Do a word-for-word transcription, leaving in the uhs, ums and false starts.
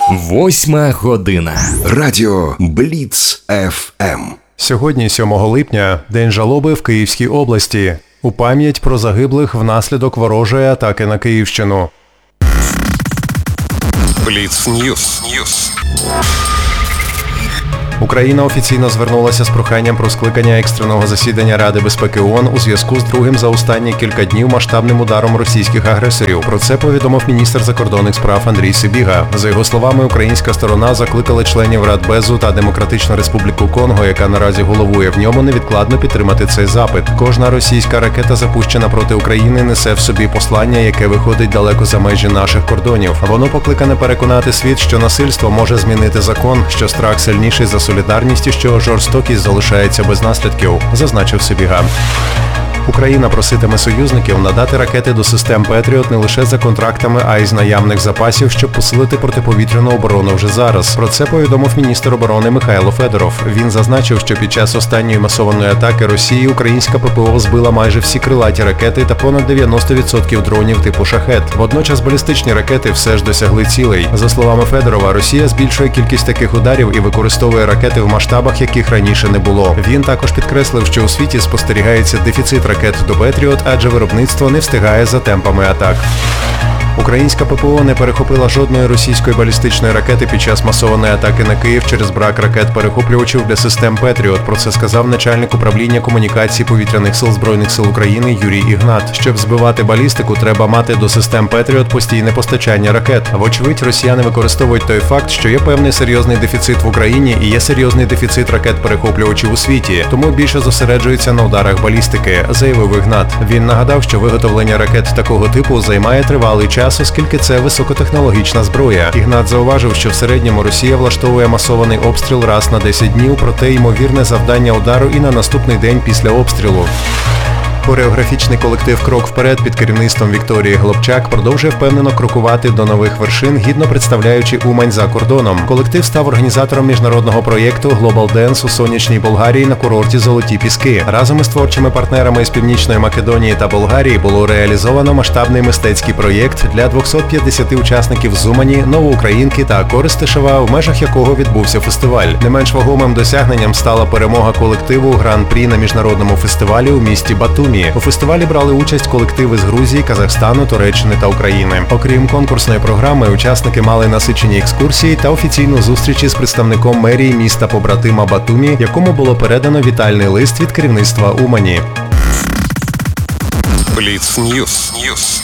Восьма година. Радіо Бліц еф ем. Сьогодні, сьомого липня, день жалоби в Київській області. У пам'ять про загиблих внаслідок ворожої атаки на Київщину. Бліц Ньюс. Ньюс. Україна офіційно звернулася з проханням про скликання екстреного засідання Ради безпеки ООН у зв'язку з другим за останні кілька днів масштабним ударом російських агресорів. Про це повідомив міністр закордонних справ Андрій Сибіга. За його словами, українська сторона закликала членів Радбезу та Демократичну Республіку Конго, яка наразі головує в ньому, невідкладно підтримати цей запит. Кожна російська ракета, запущена проти України, несе в собі послання, яке виходить далеко за межі наших кордонів. Воно покликане переконати світ, що насильство може змінити закон, що страх сильніший за солідарність і що жорстокість залишається без наслідків, зазначив Сибіга. Україна проситиме союзників надати ракети до систем «Петріот» не лише за контрактами, а й з наявних запасів, щоб посилити протиповітряну оборону вже зараз. Про це повідомив міністр оборони Михайло Федоров. Він зазначив, що під час останньої масованої атаки Росії українська ППО збила майже всі крилаті ракети та понад дев'яносто відсотків дронів типу «Шахед». Водночас балістичні ракети все ж досягли цілей. За словами Федорова, Росія збільшує кількість таких ударів і використовує ракети в масштабах, яких раніше не було. Він також підкреслив, що у світі спостерігається дефіцит ракет ракет до «Петріот», адже виробництво не встигає за темпами атак. Українська ППО не перехопила жодної російської балістичної ракети під час масованої атаки на Київ через брак ракет-перехоплювачів для систем «Петріот». Про це сказав начальник управління комунікації повітряних сил Збройних сил України Юрій Ігнат. Щоб збивати балістику, треба мати до систем «Петріот» постійне постачання ракет. Вочевидь, росіяни використовують той факт, що є певний серйозний дефіцит в Україні і є серйозний дефіцит ракет-перехоплювачів у світі, тому більше зосереджуються на ударах балістики, заявив Ігнат. Він нагадав, що виготовлення ракет такого типу займає тривалий час, оскільки це високотехнологічна зброя. Ігнат зауважив, що в середньому Росія влаштовує масований обстріл раз на десять днів, проте ймовірне завдання удару і на наступний день після обстрілу. Хореографічний колектив «Крок вперед» під керівництвом Вікторії Глобчак продовжує впевнено крокувати до нових вершин, гідно представляючи Умань за кордоном. Колектив став організатором міжнародного проєкту Global Dance у сонячній Болгарії на курорті Золоті Піски. Разом із творчими партнерами із Північної Македонії та Болгарії було реалізовано масштабний мистецький проєкт для двохсот п'ятдесяти учасників з Умані, Новоукраїнки та Користишева, в межах якого відбувся фестиваль. Не менш вагомим досягненням стала перемога колективу Гран-прі на міжнародному фестивалі у місті Батумі. У фестивалі брали участь колективи з Грузії, Казахстану, Туреччини та України. Окрім конкурсної програми, учасники мали насичені екскурсії та офіційну зустріч із представником мерії міста-побратима Батумі, якому було передано вітальний лист від керівництва Умані. Бліц Ньюс. Ньюс.